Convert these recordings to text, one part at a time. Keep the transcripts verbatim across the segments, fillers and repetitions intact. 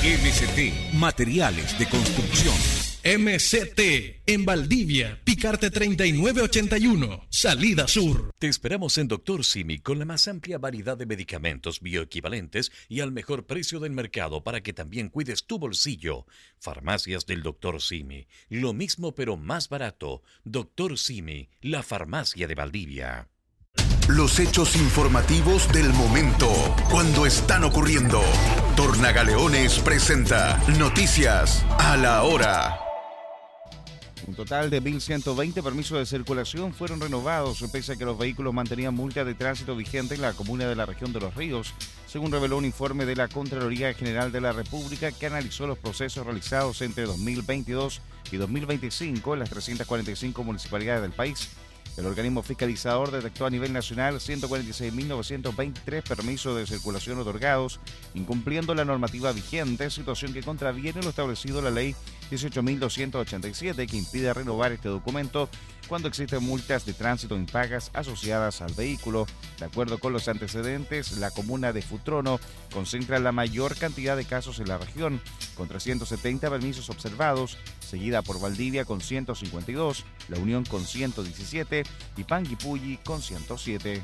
M C T, materiales de construcción. M C T, en Valdivia, Picarte treinta y nueve ochenta y uno, Salida Sur. Te esperamos en Doctor Simi con la más amplia variedad de medicamentos bioequivalentes y al mejor precio del mercado para que también cuides tu bolsillo. Farmacias del Doctor Simi, lo mismo pero más barato. Doctor Simi, la farmacia de Valdivia. Los hechos informativos del momento, cuando están ocurriendo. Tornagaleones presenta Noticias a la Hora. Un total de mil ciento veinte permisos de circulación fueron renovados, pese a que los vehículos mantenían multa de tránsito vigente en la comuna de la región de Los Ríos, según reveló un informe de la Contraloría General de la República que analizó los procesos realizados entre dos mil veintidós y dos mil veinticinco en las trescientas cuarenta y cinco municipalidades del país. El organismo fiscalizador detectó a nivel nacional ciento cuarenta y seis mil novecientos veintitrés permisos de circulación otorgados, incumpliendo la normativa vigente, situación que contraviene lo establecido en la ley dieciocho mil doscientos ochenta y siete, que impide renovar este documento cuando existen multas de tránsito impagas asociadas al vehículo. De acuerdo con los antecedentes, la comuna de Futrono concentra la mayor cantidad de casos en la región, con trescientos setenta permisos observados, seguida por Valdivia con ciento cincuenta y dos, La Unión con ciento diecisiete y Panguipulli con ciento siete.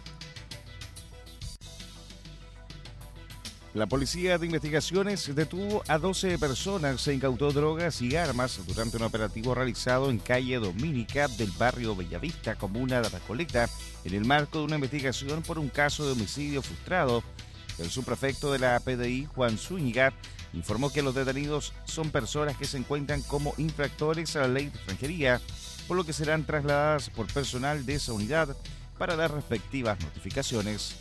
La Policía de Investigaciones detuvo a doce personas, se incautó drogas y armas durante un operativo realizado en calle Dominica del barrio Bellavista, comuna de Recoleta, en el marco de una investigación por un caso de homicidio frustrado. El subprefecto de la P D I, Juan Zúñiga, informó que los detenidos son personas que se encuentran como infractores a la ley de extranjería, por lo que serán trasladadas por personal de esa unidad para las respectivas notificaciones.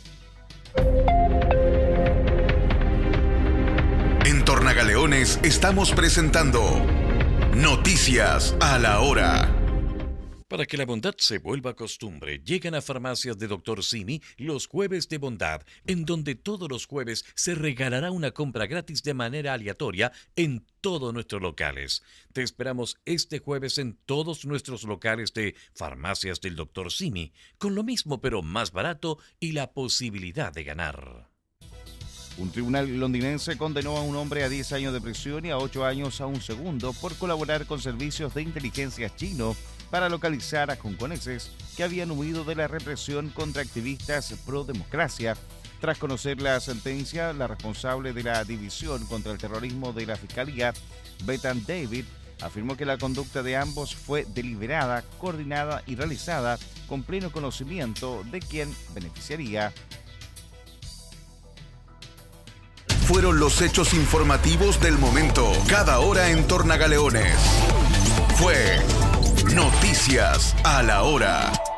En Tornagaleones estamos presentando Noticias a la Hora. Para que la bondad se vuelva costumbre, llegan a Farmacias de Doctor Simi los jueves de bondad, en donde todos los jueves se regalará una compra gratis de manera aleatoria en todos nuestros locales. Te esperamos este jueves en todos nuestros locales de Farmacias del Doctor Simi, con lo mismo pero más barato y la posibilidad de ganar. Un tribunal londinense condenó a un hombre a diez años de prisión y a ocho años a un segundo por colaborar con servicios de inteligencia chino para localizar a hongkoneses que habían huido de la represión contra activistas pro democracia. Tras conocer la sentencia, la responsable de la División contra el Terrorismo de la Fiscalía, Bethan David, afirmó que la conducta de ambos fue deliberada, coordinada y realizada con pleno conocimiento de quién beneficiaría. Fueron los hechos informativos del momento, cada hora en Tornagaleones. Fue Noticias a la Hora.